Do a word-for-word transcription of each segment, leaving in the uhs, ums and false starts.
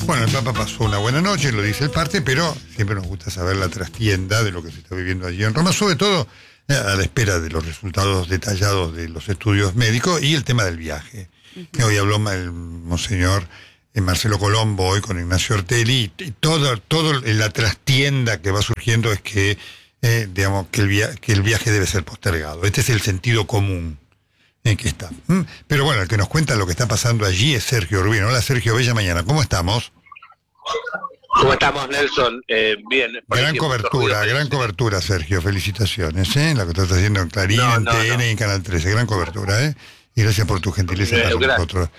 Bueno, el Papa pasó una buena noche, lo dice el parte, pero siempre nos gusta saber la trastienda de lo que se está viviendo allí en Roma, sobre todo eh, a la espera de los resultados detallados de los estudios médicos y el tema del viaje. Uh-huh. Hoy habló el monseñor eh, Marcelo Colombo, hoy con Ignacio Ortelli, y todo, todo la trastienda que va surgiendo es que, eh, digamos, que el, via- que el viaje debe ser postergado. Este es el sentido común en que está. ¿Mm? Pero bueno, el que nos cuenta lo que está pasando allí es Sergio Urbino. Hola Sergio, bella mañana, ¿cómo estamos? ¿Cómo estamos, Nelson? Eh, bien. Gran cobertura, gran cobertura, Sergio. Felicitaciones, ¿eh? La que estás haciendo en Clarín, no, no, en T N no. y en Canal trece. Gran cobertura, ¿eh? Y gracias por tu gentileza eh, con nosotros.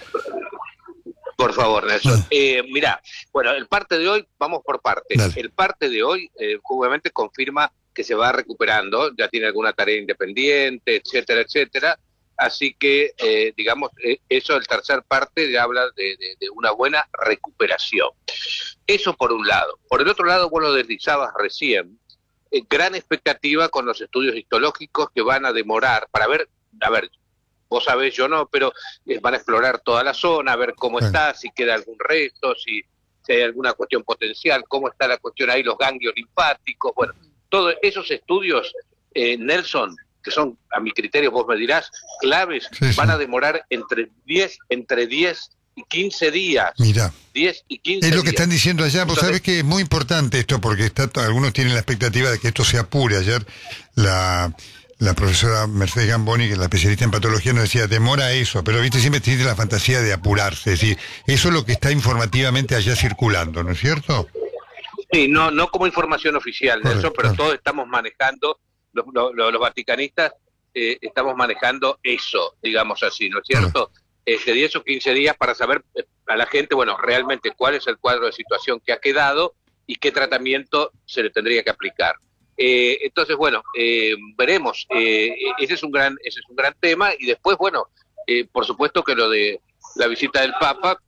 Por favor, Nelson. Ah. Eh, mirá, bueno, el parte de hoy, vamos por partes. Dale. El parte de hoy, eh, obviamente, confirma que se va recuperando, ya tiene alguna tarea independiente, etcétera, etcétera. Así que, eh, digamos, eh, eso, el tercer parte, ya habla de, de, de una buena recuperación. Eso por un lado. Por el otro lado, vos lo deslizabas recién, eh, gran expectativa con los estudios histológicos que van a demorar para ver, a ver, vos sabés, yo no, pero eh, van a explorar toda la zona, a ver cómo Bueno. está, si queda algún resto, si, si hay alguna cuestión potencial, cómo está la cuestión ahí, los ganglios linfáticos, bueno, todos esos estudios, eh, Nelson, que son, a mi criterio, vos me dirás, claves, sí, sí. van a demorar entre diez, entre diez y quince días. Mira, diez y quince es lo que días. están diciendo allá. Vos sabés que es muy importante esto, porque está, algunos tienen la expectativa de que esto se apure. Ayer la, la profesora Mercedes Gamboni, que es la especialista en patología, nos decía, demora eso, pero viste, siempre tiene la fantasía de apurarse. Es decir, eso es lo que está informativamente allá circulando, ¿no es cierto? Sí, no, no como información oficial, Correcto, Nelson, pero claro. todos estamos manejando, los, los, los vaticanistas eh, estamos manejando eso, digamos así, ¿no es cierto? Este, diez o quince días para saber eh, a la gente, bueno, realmente cuál es el cuadro de situación que ha quedado y qué tratamiento se le tendría que aplicar. Eh, entonces, bueno, eh, veremos, eh, ese es un gran, ese es un gran tema, y después, bueno, eh, por supuesto que lo de la visita del Papa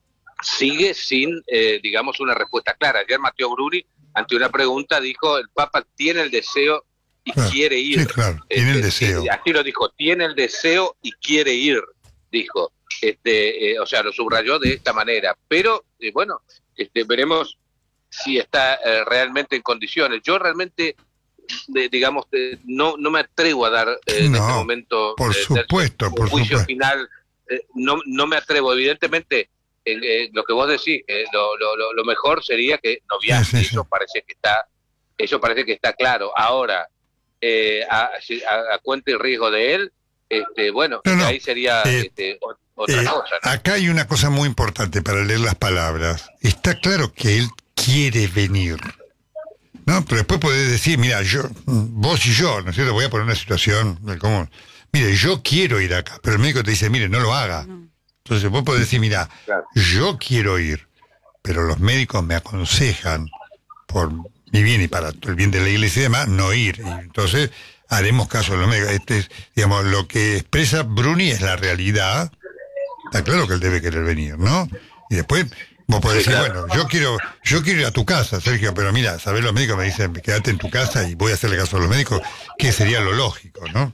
sigue sin, eh, digamos, una respuesta clara. Ayer Matteo Bruni, ante una pregunta, dijo, el Papa tiene el deseo y claro, quiere ir. Sí, claro, tiene este, el deseo. Eh, así lo dijo, tiene el deseo y quiere ir, dijo. Este, eh, o sea, lo subrayó de esta manera. Pero, eh, bueno, este, veremos si está eh, realmente en condiciones. Yo realmente, de, digamos, de, no, no me atrevo a dar eh, no, en este momento por eh, supuesto, un por juicio supuesto. final. Eh, no, no me atrevo, evidentemente. Eh, eh, lo que vos decís, eh, lo, lo, lo, lo mejor sería que no viaje, Sí, sí, sí. eso parece que está, eso parece que está claro. Ahora, eh, a, a, a cuenta y riesgo de él, este, bueno, No, no. ahí sería Eh, este, otra eh, cosa, ¿no? Acá hay una cosa muy importante para leer las palabras. Está claro que él quiere venir, ¿no? Pero después podés decir, mira, yo, vos y yo, ¿no es cierto? Voy a poner una situación común. Mire, yo quiero ir acá, pero el médico te dice, mire, no lo haga. No. Entonces vos podés decir, mira, claro, yo quiero ir, pero los médicos me aconsejan, por mi bien y para el bien de la iglesia y demás, no ir. Y entonces haremos caso a los médicos. Este es, digamos, lo que expresa Bruni es la realidad. Está claro que él debe querer venir, ¿no? Y después vos podés sí, decir, claro, bueno, yo quiero yo quiero ir a tu casa, Sergio, pero mira, sabés, los médicos me dicen, quédate en tu casa y voy a hacerle caso a los médicos, que sería lo lógico, ¿no?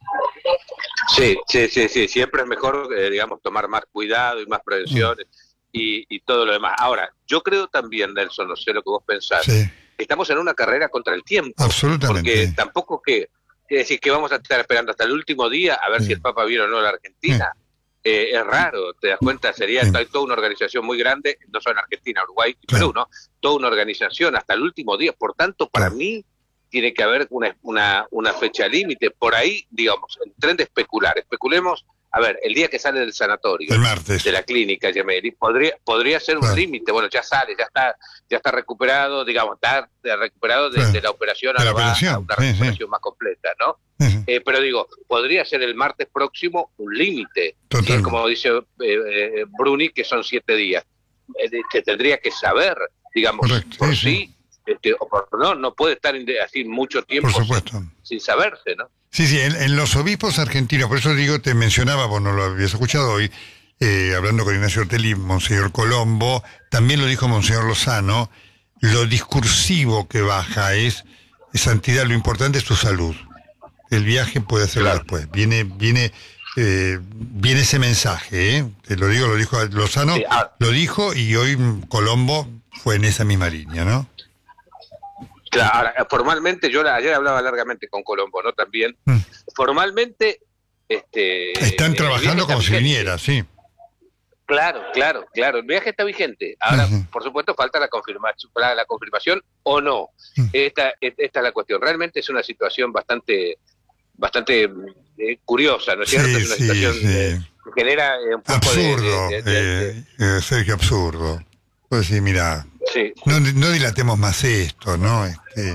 Sí, sí, sí, sí, siempre es mejor, eh, digamos, tomar más cuidado y más prevenciones mm. y, y todo lo demás. Ahora, yo creo también, Nelson, no sé lo que vos pensás, sí. estamos en una carrera contra el tiempo. Absolutamente. Porque tampoco que, es decir, que vamos a estar esperando hasta el último día a ver sí. si el Papa viene o no a la Argentina. Sí. Eh, es raro, te das cuenta, sería sí. hay toda una organización muy grande, no solo en Argentina, Uruguay y Perú, ¿no? Toda una organización hasta el último día. Por tanto, para sí. mí, tiene que haber una, una, una fecha límite. Por ahí, digamos, el tren de especular. Especulemos, a ver, el día que sale del sanatorio, el martes, de la clínica Gemelli, podría podría ser un claro. límite. Bueno, ya sale, ya está ya está recuperado, digamos, está recuperado de, claro. de la operación, a, la va operación. a una recuperación sí, sí. más completa, ¿no? Uh-huh. Eh, pero digo, podría ser el martes próximo un límite, ¿sí? Como dice eh, eh, Bruni, que son siete días. Eh, que tendría que saber, digamos, Correcto. por sí, sí. sí Este, o por, no, no puede estar así mucho tiempo por supuesto. Sin, sin saberse, ¿no? Sí, sí, en, en los obispos argentinos, por eso digo, te mencionaba, vos no lo habías escuchado hoy, eh, hablando con Ignacio Ortelli, Monseñor Colombo, también lo dijo Monseñor Lozano, lo discursivo que baja es, es santidad, lo importante es tu salud. El viaje puede hacerlo claro. después. Viene, viene eh, viene ese mensaje, ¿eh? Te lo digo, lo dijo Lozano, Sí, ah, lo dijo y hoy Colombo fue en esa misma línea, ¿no? claro, ahora, formalmente, yo la- ayer hablaba largamente con Colombo, ¿no? También, Mm. formalmente, este... Están el trabajando viaje está como si vigente. viniera, sí. Claro, claro, claro, el viaje está vigente. Ahora, Ujú. por supuesto, falta la confirmación, la, la confirmación o no. Mm. Esta, esta es la cuestión. Realmente es una situación bastante, bastante eh, curiosa, ¿no es cierto? Sí, Es una sí, situación sí. eh, que genera eh, un poco de... Absurdo, de- de- de- de- eh, eh, Sergio, absurdo. Pues sí, mira, sí, no, no dilatemos más esto, ¿no? Este,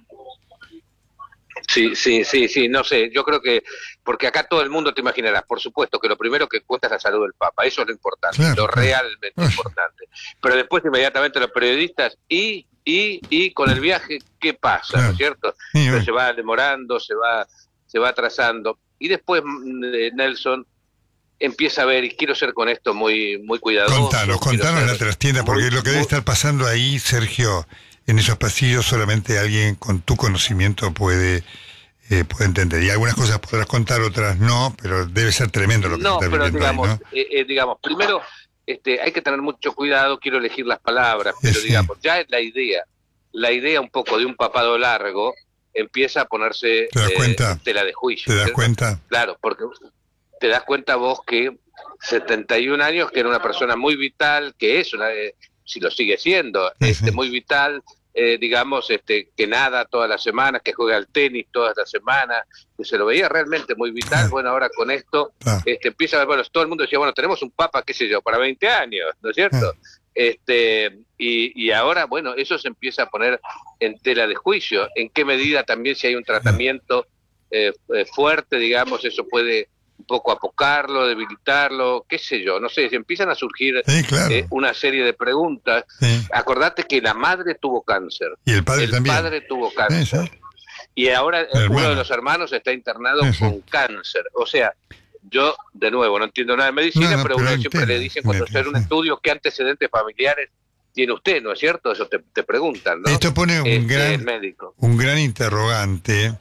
sí, sí, sí, sí, no sé, yo creo que, porque acá todo el mundo te imaginarás, por supuesto que lo primero que cuesta es la salud del Papa, eso es lo importante, claro, lo claro. realmente Ay, importante. Pero después inmediatamente los periodistas, y, y, y con el viaje, ¿qué pasa? ¿No claro. es cierto? Sí, Pero bueno. se va demorando, se va, se va atrasando, y después mm, eh, Nelson empieza a ver, y quiero ser con esto muy, muy cuidadoso. Contanos, quiero contanos ser la trastienda, porque muy- lo que debe muy- estar pasando ahí, Sergio, en esos pasillos, solamente alguien con tu conocimiento puede, eh, puede entender. Y algunas cosas podrás contar, otras no, pero debe ser tremendo lo que No, se está pero viviendo ahí, digamos, ¿no? eh, eh, digamos, primero este, hay que tener mucho cuidado, quiero elegir las palabras, Sí, pero sí. digamos, ya la idea, la idea un poco de un papado largo empieza a ponerse ¿Te das eh, cuenta? en tela de juicio. ¿Te das ¿cierto? cuenta? Claro, porque te das cuenta vos que setenta y un años, que era una persona muy vital, que es una, eh, si lo sigue siendo, Sí, este, sí. muy vital, eh, digamos, este, que nada todas las semanas, que juega al tenis todas las semanas, que se lo veía realmente muy vital. Claro. Bueno, ahora con esto Claro. este, empieza a ver, bueno, todo el mundo decía, bueno, tenemos un papa, qué sé yo, para veinte años, ¿no es cierto? Este, y, y ahora, bueno, eso se empieza a poner en tela de juicio. ¿En qué medida también si hay un tratamiento eh, eh, fuerte, digamos, eso puede un poco apocarlo, debilitarlo, qué sé yo, no sé, se empiezan a surgir Sí, claro. eh, una serie de preguntas. Sí. Acordate que la madre tuvo cáncer, Y el padre el también. padre tuvo Sí, cáncer, sí. y ahora eh, El uno hermano. de los hermanos está internado Sí, sí. con cáncer. O sea, yo, de nuevo, no entiendo nada de medicina, No, no, pero pero uno hay un siempre tema, le dicen cuando Néstor, hacer un sí. estudio qué antecedentes familiares tiene usted, ¿no es cierto? Eso te, te preguntan, ¿no? Esto pone un Este, gran, el médico. un gran interrogante,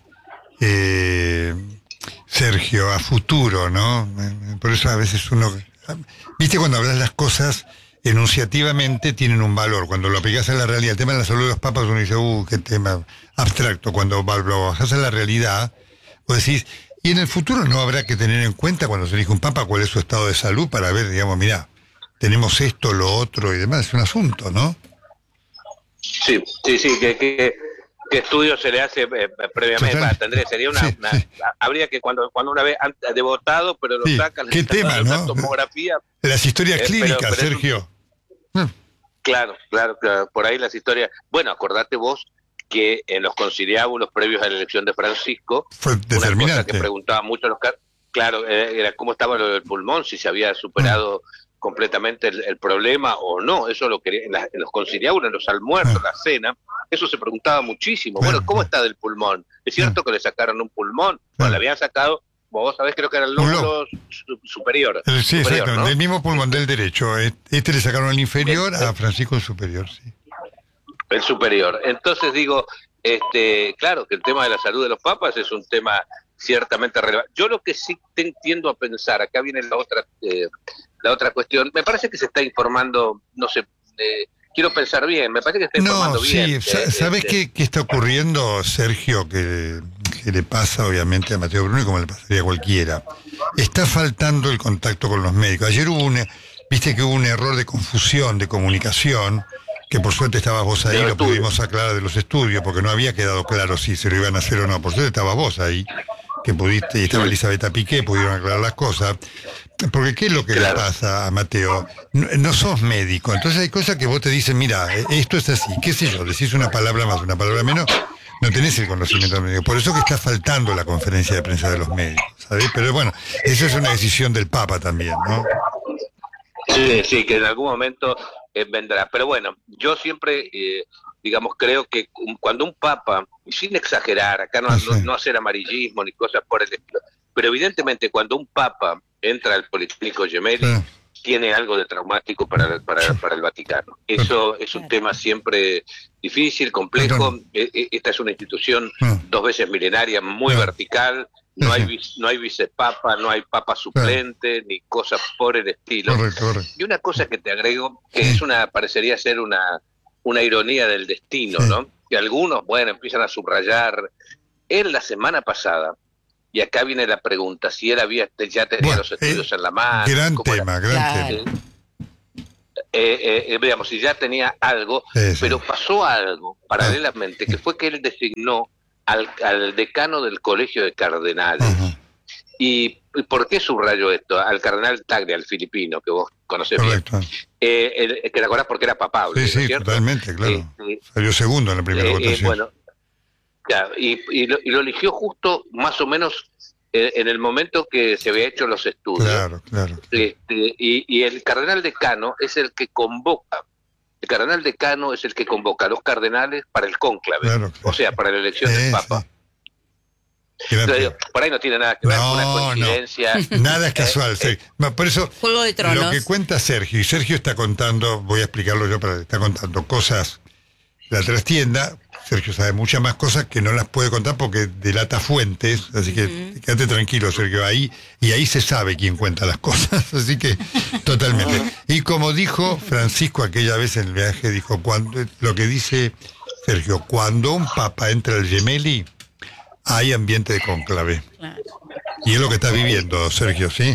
eh, Sergio, a futuro, ¿no? Por eso a veces uno... Viste, cuando hablas las cosas enunciativamente tienen un valor. Cuando lo aplicás a la realidad, el tema de la salud de los papas, uno dice, uh, qué tema abstracto. Cuando lo bajás a la realidad, vos decís, y en el futuro no habrá que tener en cuenta cuando se elige un papa cuál es su estado de salud para ver, digamos, mirá, tenemos esto, lo otro y demás. Es un asunto, ¿no? Sí, sí, sí, que, que, que estudio se le hace eh, previamente, Total. para tendría, sería una, Sí, una- sí. habría que cuando cuando una vez antes de votado, pero lo Sí, sacan, le qué están tema, dando una ¿no? tomografía. Las historias Eh, pero- clínicas, pero es un- Sergio. Mm. Claro, claro, claro, por ahí las historias. Bueno, acordate vos que en los conciliábulos previos a la elección de Francisco, Fue una cosa determinante. que preguntaba mucho los car- claro, eh, era cómo estaba lo del pulmón, si se había superado completamente el, el problema o no. Eso lo quería en, la- en los conciliábulos, en los almuerzos, Ah. la cena, eso se preguntaba muchísimo. Claro, Bueno, ¿cómo claro. está del pulmón? ¿Es cierto que le sacaron un pulmón? Bueno, Claro. le habían sacado, vos sabés, creo que era el Un lóbulo su- superior. Eh, Sí, superior, exactamente. ¿no? Del mismo pulmón del derecho. Este le sacaron el inferior, a Francisco el superior, sí. El superior. Entonces digo, este, claro que el tema de la salud de los papas es un tema ciertamente relevante. Yo lo que sí te entiendo a pensar, acá viene la otra, eh, la otra cuestión, me parece que se está informando, no sé, eh, quiero pensar bien, me parece que está No, informando sí, bien. sa- eh, ¿sabés este, qué, qué está ocurriendo, Sergio? Que, que le pasa obviamente a Mateo Bruno y como le pasaría a cualquiera. Está faltando el contacto con los médicos. Ayer hubo un, viste que hubo un error de confusión, de comunicación, que por suerte estabas vos ahí, De los lo estudios. pudimos aclarar de los estudios, porque no había quedado claro si se lo iban a hacer o no. Por suerte estabas vos ahí, que pudiste, y estaba Elisabetta Piqué, pudieron aclarar las cosas. Porque ¿qué es lo que Claro. le pasa a Mateo? No, no sos médico, entonces hay cosas que vos te dicen, mira, eh, esto es así, qué sé yo, decís una palabra más, una palabra menos, no tenés el conocimiento médico. Por eso que está faltando la conferencia de prensa de los médicos, ¿sabés? Pero bueno, esa es una decisión del Papa también, ¿no? Sí, sí, que en algún momento eh, vendrá. Pero bueno, yo siempre, eh, digamos, creo que un- cuando un papa, y sin exagerar, acá no, Ah, no, sí. no hacer amarillismo ni cosas por el estilo, pero evidentemente cuando un papa entra al Policlínico Gemelli, Sí. tiene algo de traumático para, para, para el Vaticano. Eso es un tema siempre difícil, complejo. Claro. Eh, eh, Esta es una institución Ah. dos veces milenaria, muy Claro. vertical, no hay no hay vicepapa, no hay papa suplente, ni cosas por el estilo. Correcto, correcto. Y una cosa que te agrego, que sí. es una, parecería ser una, una ironía del destino, sí. ¿no? Que algunos, bueno, empiezan a subrayar. Él la semana pasada, y acá viene la pregunta, si él había ya tenía bueno, los estudios eh, en la mano. Gran tema, gran claro. tema. Eh, eh, eh, veamos, si ya tenía algo, sí, sí. pero pasó algo paralelamente, que fue que él designó al, al decano del Colegio de Cardenales. Uh-huh. y, ¿Y por qué subrayo esto? Al cardenal Tagle, al filipino, que vos conocés Correcto. bien. Eh, el, que te acordás porque era papable, sí, sí, ¿cierto? Totalmente, claro. Eh, eh, Salió segundo en la primera eh, votación. Eh, bueno, ya, y, y, lo, y lo eligió justo más o menos eh, en el momento que se había hecho los estudios. Claro, claro. Este, y, y el cardenal decano es el que convoca, el cardenal decano es el que convoca a los cardenales para el cónclave, claro, claro. o sea, para la elección sí, del Papa. Sí. Entonces, por ahí no tiene nada que ver no, con una coincidencia. No. Nada es casual. Eh, sí. Por eso, Juego de Tronos. Lo que cuenta Sergio, y Sergio está contando, voy a explicarlo yo, pero está contando cosas de la trastienda. Sergio sabe muchas más cosas que no las puede contar porque delata fuentes, así que uh-huh. quédate tranquilo, Sergio, ahí, y ahí se sabe quién cuenta las cosas, así que totalmente. Y como dijo Francisco aquella vez en el viaje, dijo, cuando, lo que dice Sergio, cuando un papa entra al Gemelli, hay ambiente de cónclave. Claro. Y es lo que está viviendo, Sergio, ¿sí?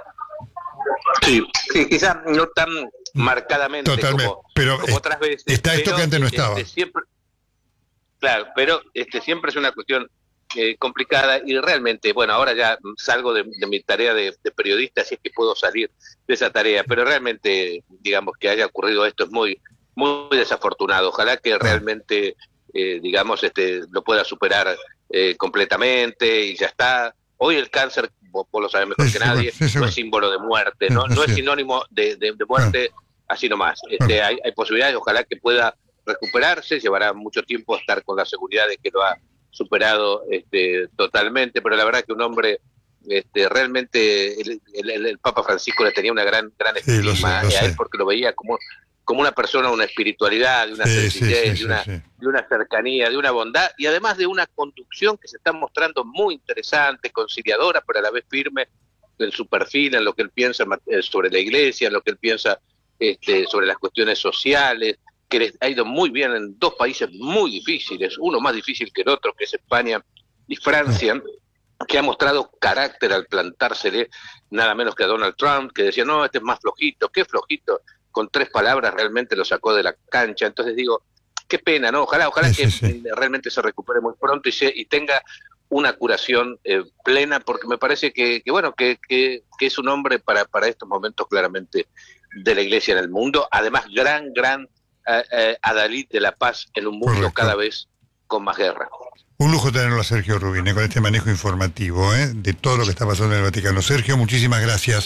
Sí, sí, quizás no tan marcadamente Totalmente. como, pero como otras veces. Está esto pero, que antes no este, estaba. Siempre, claro, pero este siempre es una cuestión eh, complicada y realmente, bueno, ahora ya salgo de, de mi tarea de, de periodista, así es que puedo salir de esa tarea, pero realmente, digamos, que haya ocurrido esto es muy, muy desafortunado. Ojalá que realmente, eh, digamos, este lo pueda superar eh, completamente y ya está. Hoy el cáncer, vos, vos lo sabés mejor sí, que sí, nadie, sí, sí, no es símbolo de muerte, no, no es sinónimo de, de, de muerte, ah. así nomás. Este, ah. hay, hay posibilidades, ojalá que pueda recuperarse, llevará mucho tiempo estar con la seguridad de que lo ha superado este, totalmente, pero la verdad que un hombre, este, realmente, el, el, el Papa Francisco le tenía una gran, gran estima sí, lo sé, lo a él porque lo veía como, como una persona, una espiritualidad, de una sí, sencillez, sí, sí, de, una, sí, sí. de una cercanía, de una bondad y además de una conducción que se está mostrando muy interesante, conciliadora, pero a la vez firme en su perfil, en lo que él piensa sobre la iglesia, en lo que él piensa este, sobre las cuestiones sociales, que les ha ido muy bien en dos países muy difíciles, uno más difícil que el otro, que es España y Francia, que ha mostrado carácter al plantársele nada menos que a Donald Trump, que decía, no, este es más flojito, qué flojito, con tres palabras realmente lo sacó de la cancha. Entonces digo, qué pena, ¿no? Ojalá, ojalá sí, que sí, sí. realmente se recupere muy pronto y, se, y tenga una curación eh, plena, porque me parece que, que bueno, que, que, que es un hombre para, para estos momentos claramente de la iglesia en el mundo, además gran, gran eh, eh, adalid de la paz en un mundo Correcto. Cada vez con más guerra. Un lujo tenerlo a Sergio Rubin, eh, con este manejo informativo ¿eh? de todo lo que está pasando en el Vaticano. Sergio, muchísimas gracias.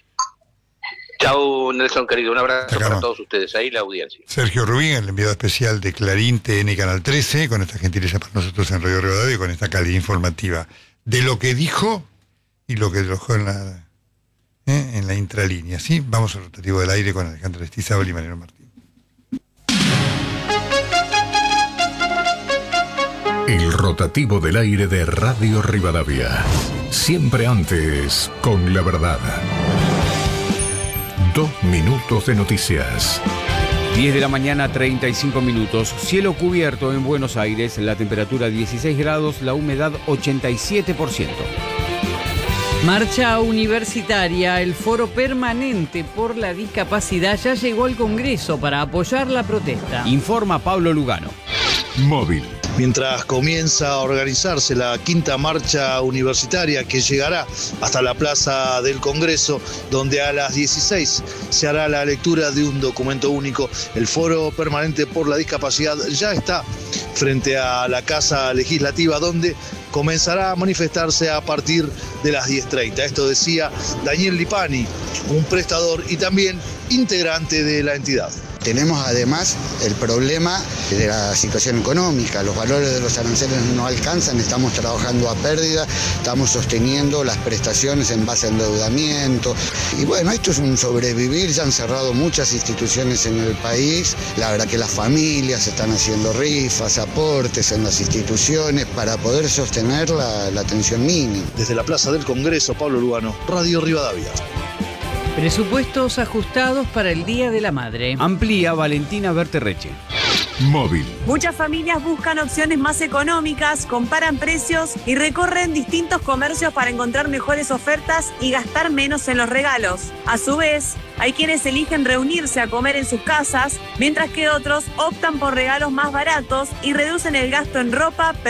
Chau, Nelson, querido. Un abrazo para todos ustedes. Ahí la audiencia. Sergio Rubin, el enviado especial de Clarín, T N y Canal trece, con esta gentileza para nosotros en Radio Rivadavia y con esta calidad informativa de lo que dijo y lo que dejó en la, ¿eh? en la intralínea. ¿Sí? Vamos al rotativo del aire con Alejandra Estizábal y Mariano Martín. El rotativo del aire de Radio Rivadavia. Siempre antes, con la verdad. Dos minutos de noticias. diez de la mañana, treinta y cinco minutos. Cielo cubierto en Buenos Aires, la temperatura dieciséis grados, la humedad ochenta y siete por ciento. Marcha universitaria, el foro permanente por la discapacidad ya llegó al Congreso para apoyar la protesta. Informa Pablo Lugano. Móvil. Mientras comienza a organizarse la quinta marcha universitaria que llegará hasta la Plaza del Congreso, donde a las dieciséis se hará la lectura de un documento único. El Foro Permanente por la Discapacidad ya está frente a la Casa Legislativa, donde comenzará a manifestarse a partir de las diez treinta. Esto decía Daniel Lipani, un prestador y también integrante de la entidad. Tenemos además el problema de la situación económica, los valores de los aranceles no alcanzan, estamos trabajando a pérdida, estamos sosteniendo las prestaciones en base a endeudamiento. Y bueno, esto es un sobrevivir, ya han cerrado muchas instituciones en el país, la verdad que las familias están haciendo rifas, aportes en las instituciones para poder sostener la, la atención mínima. Desde la Plaza del Congreso, Pablo Lugano, Radio Rivadavia. Presupuestos ajustados para el Día de la Madre. Amplía Valentina Berterreche. Móvil. Muchas familias buscan opciones más económicas, comparan precios y recorren distintos comercios para encontrar mejores ofertas y gastar menos en los regalos. A su vez, hay quienes eligen reunirse a comer en sus casas, mientras que otros optan por regalos más baratos y reducen el gasto en ropa,